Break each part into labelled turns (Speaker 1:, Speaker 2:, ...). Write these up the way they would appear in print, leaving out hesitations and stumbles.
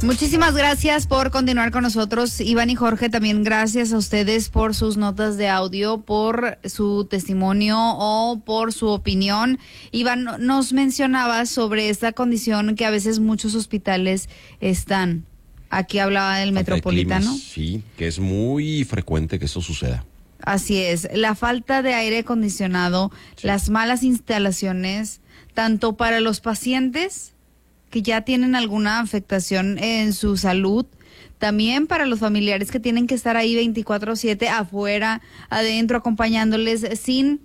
Speaker 1: Muchísimas gracias por continuar con nosotros, Iván y Jorge. También gracias a ustedes por sus notas de audio, por su testimonio o por su opinión. Iván, nos mencionaba sobre esta condición que a veces muchos hospitales están. Aquí hablaba del metropolitano.
Speaker 2: Climas, sí, que es muy frecuente que eso suceda.
Speaker 1: Así es, la falta de aire acondicionado, sí, las malas instalaciones, tanto para los pacientes que ya tienen alguna afectación en su salud, también para los familiares que tienen que estar ahí 24/7 afuera, adentro, acompañándoles sin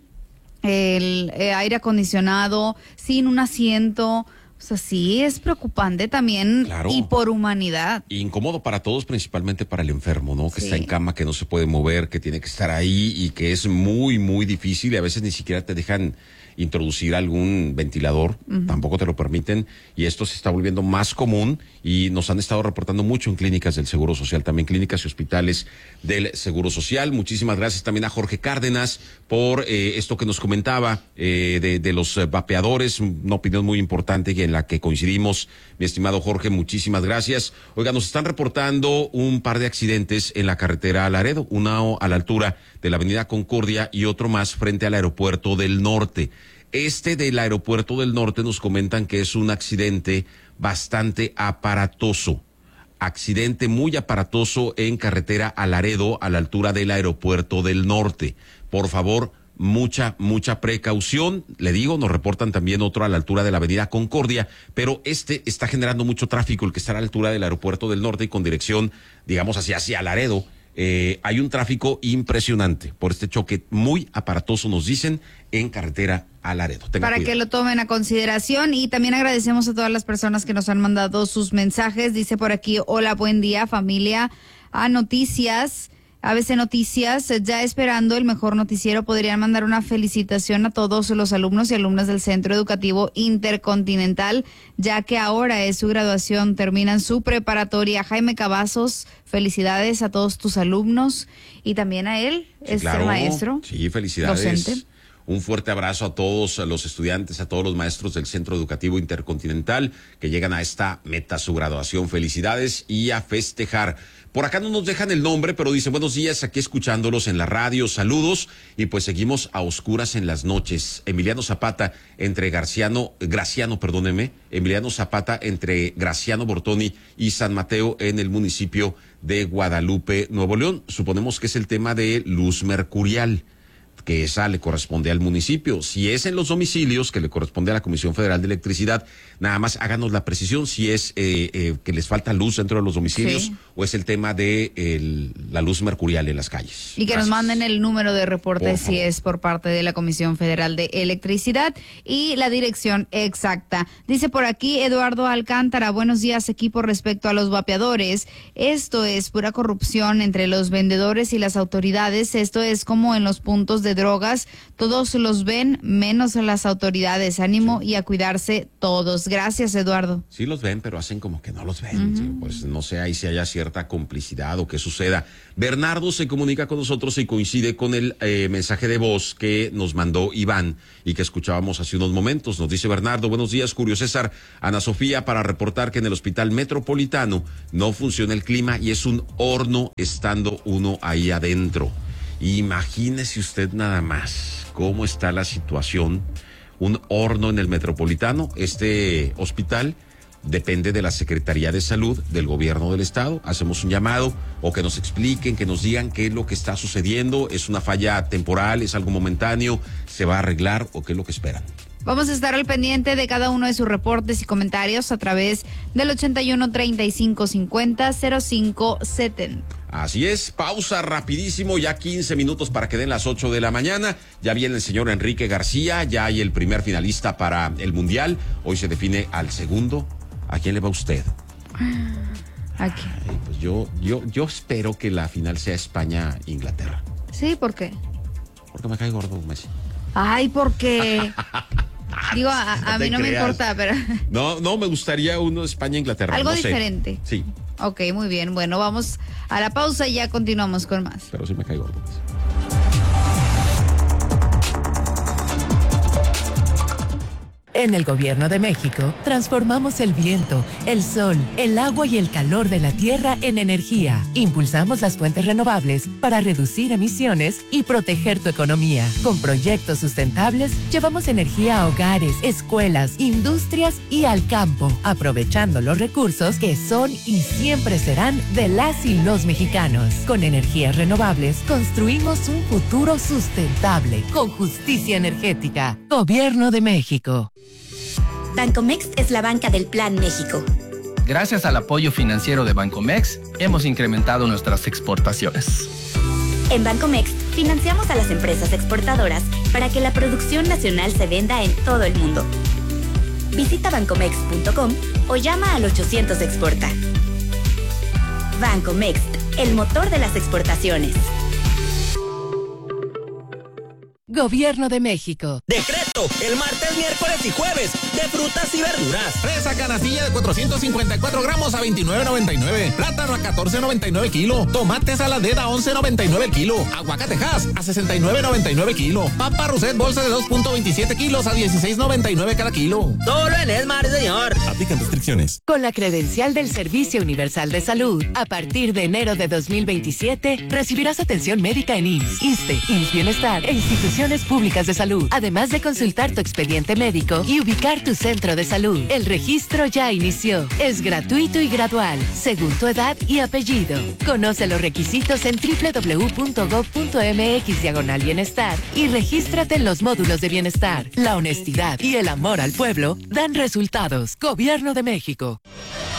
Speaker 1: el aire acondicionado, sin un asiento. O sea, sí es preocupante también, claro, y por humanidad.
Speaker 2: Incómodo para todos, principalmente para el enfermo, ¿no? Que
Speaker 1: sí,
Speaker 2: está en cama, que no se puede mover, que tiene que estar ahí y que es muy, muy difícil y a veces ni siquiera te dejan introducir algún ventilador, tampoco te lo permiten, y esto se está volviendo más común y nos han estado reportando mucho en clínicas del Seguro Social, también clínicas y hospitales del Seguro Social. Muchísimas gracias también a Jorge Cárdenas por esto que nos comentaba de los vapeadores, una opinión muy importante y en la que coincidimos, mi estimado Jorge, muchísimas gracias. Oiga, nos están reportando un par de accidentes en la carretera a Laredo, uno a la altura de la avenida Concordia y otro más frente al aeropuerto del Norte. Este del aeropuerto del Norte nos comentan que es un accidente bastante aparatoso. Accidente muy aparatoso en carretera a Laredo, a la altura del aeropuerto del Norte. Por favor, mucha precaución. Le digo, nos reportan también otro a la altura de la avenida Concordia, pero este está generando mucho tráfico, el que está a la altura del aeropuerto del Norte y con dirección, digamos, hacia Laredo. Hay un tráfico impresionante por este choque muy aparatoso, nos dicen, en carretera a Laredo.
Speaker 1: Para cuidado, que lo tomen a consideración, y también agradecemos a todas las personas que nos han mandado sus mensajes. Dice por aquí: hola, buen día, familia, a Noticias, ABC Noticias, ya esperando el mejor noticiero. Podrían mandar una felicitación a todos los alumnos y alumnas del Centro Educativo Intercontinental, ya que ahora es su graduación, terminan su preparatoria. Jaime Cavazos, felicidades a todos tus alumnos y también a él,
Speaker 2: sí,
Speaker 1: es
Speaker 2: claro,
Speaker 1: el maestro.
Speaker 2: Sí, felicidades.
Speaker 1: Docente.
Speaker 2: Un fuerte abrazo a todos los estudiantes, a todos los maestros del Centro Educativo Intercontinental que llegan a esta meta, su graduación. Felicidades y a festejar. Por acá no nos dejan el nombre, pero dice: buenos días, aquí escuchándolos en la radio, saludos, y pues seguimos a oscuras en las noches. Emiliano Zapata entre Emiliano Zapata entre Graciano Bortoni y San Mateo en el municipio de Guadalupe, Nuevo León. Suponemos que es el tema de luz mercurial, que esa le corresponde al municipio. Si es en los domicilios, que le corresponde a la Comisión Federal de Electricidad, nada más háganos la precisión si es que les falta luz dentro de los domicilios, sí, o es el tema de la luz mercurial en las calles.
Speaker 1: Y que gracias, nos manden el número de reporte si es por parte de la Comisión Federal de Electricidad y la dirección exacta. Dice por aquí Eduardo Alcántara: buenos días, equipo. Respecto a los vapeadores, esto es pura corrupción entre los vendedores y las autoridades. Esto es como en los puntos de drogas, todos los ven menos las autoridades. Ánimo, sí, y a cuidarse todos. Gracias, Eduardo.
Speaker 2: Sí los ven, pero hacen como que no los ven. Sí, pues no sé ahí si haya cierta complicidad o qué suceda. Bernardo se comunica con nosotros y coincide con el mensaje de voz que nos mandó Iván y que escuchábamos hace unos momentos. Nos dice Bernardo: buenos días, Julio César, Ana Sofía, para reportar que en el Hospital Metropolitano no funciona el clima y es un horno estando uno ahí adentro. Imagínese usted nada más cómo está la situación. Un horno en el Metropolitano. Este hospital depende de la Secretaría de Salud del Gobierno del Estado. Hacemos un llamado, o que nos expliquen, que nos digan qué es lo que está sucediendo. ¿Es una falla temporal? ¿Es algo momentáneo? ¿Se va a arreglar? ¿O qué es lo que esperan?
Speaker 1: Vamos a estar al pendiente de cada uno de sus reportes y comentarios a través del 81 35 50 05 70.
Speaker 2: Así es, pausa rapidísimo, ya 15 minutos para que den las 8 de la mañana. Ya viene el señor Enrique García, ya hay el primer finalista para el Mundial. Hoy se define al segundo. ¿A quién le va usted?
Speaker 1: ¿A quién?
Speaker 2: Ay, pues yo espero que la final sea España-Inglaterra.
Speaker 1: Sí, ¿por qué?
Speaker 2: Porque me cae gordo Messi.
Speaker 1: Ay, ¿por qué? Digo, a mí no me importa, pero...
Speaker 2: No, me gustaría uno España-Inglaterra.
Speaker 1: Algo
Speaker 2: no
Speaker 1: diferente.
Speaker 2: Sé. Sí.
Speaker 1: Ok, muy bien. Bueno, vamos a la pausa y ya continuamos con más.
Speaker 2: Pero sí me cae gordo.
Speaker 3: En el Gobierno de México, transformamos el viento, el sol, el agua y el calor de la tierra en energía. Impulsamos las fuentes renovables para reducir emisiones y proteger tu economía. Con proyectos sustentables, llevamos energía a hogares, escuelas, industrias y al campo, aprovechando los recursos que son y siempre serán de las y los mexicanos. Con energías renovables, construimos un futuro sustentable, con justicia energética. Gobierno de México.
Speaker 4: Bancomext es la banca del Plan México.
Speaker 5: Gracias al apoyo financiero de Bancomext, hemos incrementado nuestras exportaciones.
Speaker 4: En Bancomext, financiamos a las empresas exportadoras para que la producción nacional se venda en todo el mundo. Visita bancomext.com o llama al 800 Exporta. Bancomext, el motor de las exportaciones.
Speaker 3: Gobierno de México.
Speaker 6: Decreto, el martes, miércoles y jueves, de frutas y verduras.
Speaker 7: Fresa canastilla de 454 gramos a $29.99. Plátano a $14.99 kilo. Tomate saladera a $11.99 kilo. Aguacatejas a $69.99 kilo. Papa Roset bolsa de 2.27 kilos a $16.99 cada kilo.
Speaker 6: Solo en Esmar, señor.
Speaker 7: Aplican restricciones.
Speaker 3: Con la credencial del Servicio Universal de Salud, a partir de enero de 2027, recibirás atención médica en IMSS, ISSSTE, IMSS Bienestar e instituciones públicas de salud, además de consultar tu expediente médico y ubicar tu centro de salud. El registro ya inició. Es gratuito y gradual, según tu edad y apellido. Conoce los requisitos en www.gov.mx/bienestar y regístrate en los módulos de bienestar. La honestidad y el amor al pueblo dan resultados. Gobierno de México.